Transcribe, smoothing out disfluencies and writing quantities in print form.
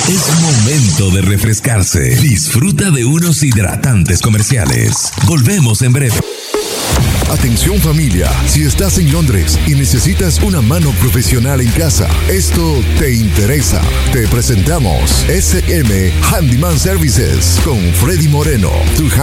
Es momento de refrescarse. Disfruta de unos hidratantes comerciales. Volvemos en breve. Atención familia, si estás en Londres y necesitas una mano profesional en casa, esto te interesa. Te presentamos SM Handyman Services con Freddy Moreno, tu